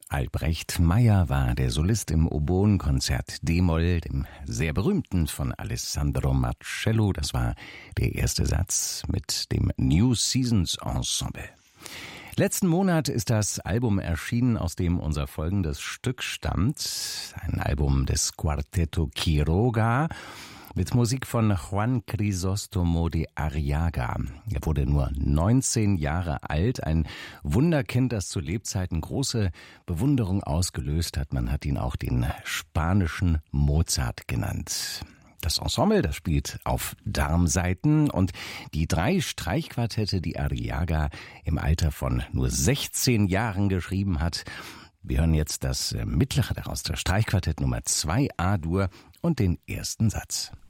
Albrecht Meyer war der Solist im Oboenkonzert d-Moll, dem sehr berühmten von Alessandro Marcello. Das war der erste Satz mit dem New Seasons Ensemble. Letzten Monat ist das Album erschienen, aus dem unser folgendes Stück stammt. Ein Album des Quarteto Quiroga mit Musik von Juan Crisóstomo de Arriaga. Er wurde nur 19 Jahre alt, ein Wunderkind, das zu Lebzeiten große Bewunderung ausgelöst hat. Man hat ihn auch den spanischen Mozart genannt. Das Ensemble, das spielt auf Darmsaiten, und die 3 Streichquartette, die Arriaga im Alter von nur 16 Jahren geschrieben hat. Wir hören jetzt das mittlere daraus, das Streichquartett Nummer 2 A-Dur und den ersten Satz.